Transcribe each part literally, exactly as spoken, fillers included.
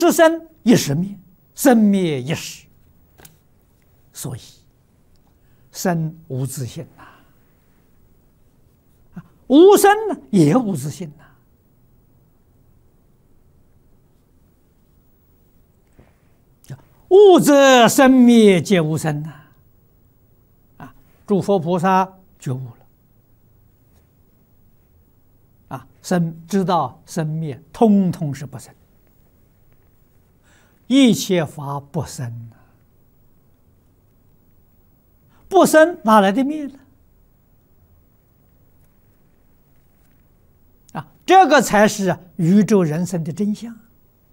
时生一时灭，生灭一时，所以生无自性呐、啊，无生呢也无自性呐、啊，物则生灭皆无生呐、啊，啊，诸佛菩萨觉悟了。 啊，生知道生灭，通通是不生，一切法不生啊，不生哪来的灭呢？啊，这个才是宇宙人生的真相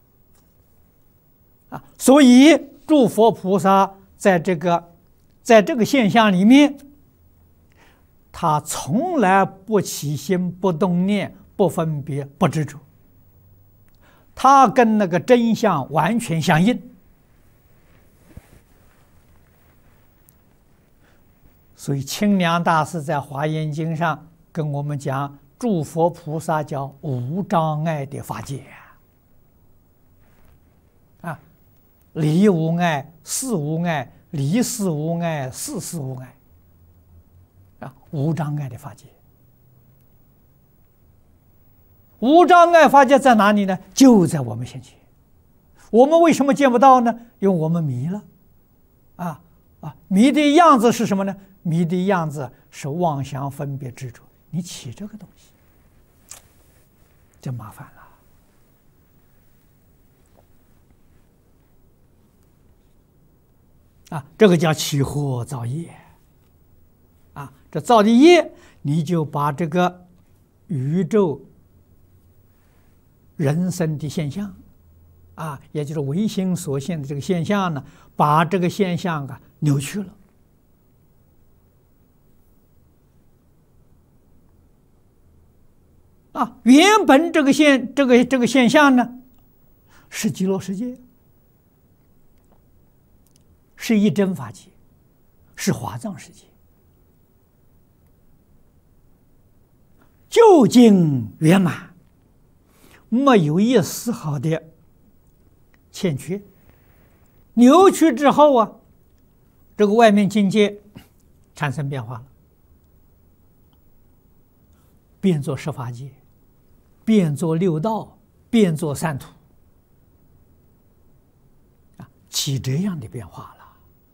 啊！所以诸佛菩萨在这个在这个现象里面。 他从来不起心、不动念、不分别、不执着，他跟那个真相完全相应。所以，清凉大师在《华严经》上跟我们讲，诸佛菩萨叫无障碍的法界啊，离无碍，事无碍，离事无碍，事事无碍。 啊，无障碍的法界，无障碍法界在哪里呢？就在我们先前。我们为什么见不到呢？因为我们迷了。啊啊，迷的样子是什么呢？迷的样子是妄想、分别、执着。你起这个东西，就麻烦了。啊，这个叫起惑造业。 啊，这造的业，你就把这个宇宙人生的现象，啊，也就是唯心所现的这个现象呢，把这个现象啊扭曲了。啊，原本这个现这个这个现象呢，是极乐世界，是一真法界，是华藏世界。 究竟圆满，没有一丝毫的欠缺。扭曲之后啊，这个外面境界产生变化了，变作十法界，变作六道，变作三土，啊，起这样的变化了。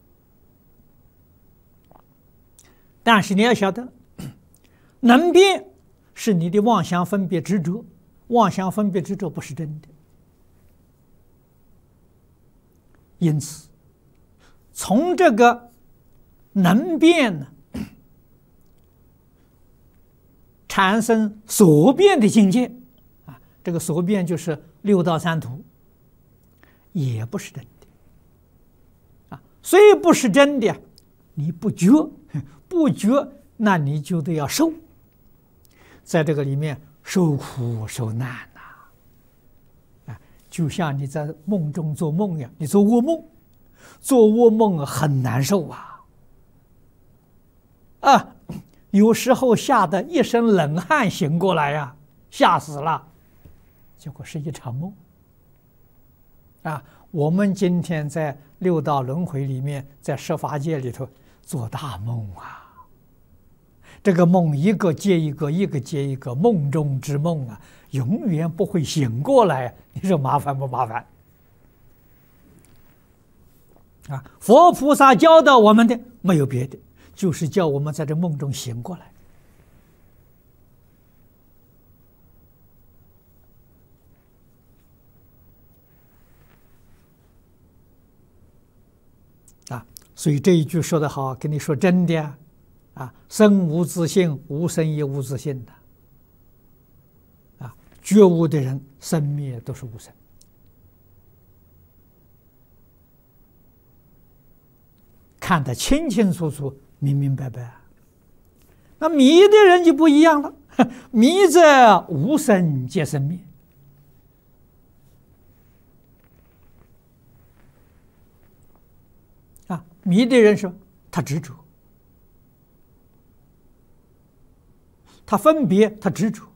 但是你要晓得，能变。 是你的妄想分别执着，妄想分别执着不是真的。因此，从这个能变呢，产生所变的境界啊，这个所变就是六道三途，也不是真的啊。虽不是真的，你不觉，不觉，那你就得要受。 在这个里面受苦受难呐、啊，啊，就像你在梦中做梦一样，你做噩梦，做噩梦很难受啊，啊，有时候吓得一身冷汗醒过来呀、啊，吓死了，结果是一场梦。啊，我们今天在六道轮回里面，在十法界里头做大梦啊。 这个梦一个接一个，一个接一个，梦中之梦啊，永远不会醒过来。你说麻烦不麻烦？啊，佛菩萨教导我们的没有别的，就是叫我们在这梦中醒过来。啊，所以这一句说得好，跟你说真的啊。 啊，生无自性，无生也无自性的。啊，觉悟的人，生灭都是无生。看得清清楚楚、明明白白。那迷的人就不一样了，迷者无生皆生灭。啊，迷的人是他执着。 他分别，他执着，